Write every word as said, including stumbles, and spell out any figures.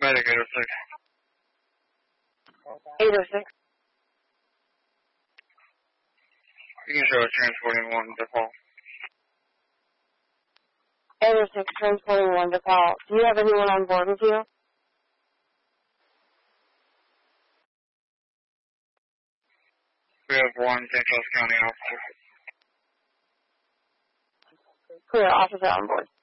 Medic eight oh six. eight oh six. You can show us transporting one DePaul. eight oh six, transporting one DePaul. Do you have anyone on board with you? We have one Saint Charles County officer. Clear, officer on board.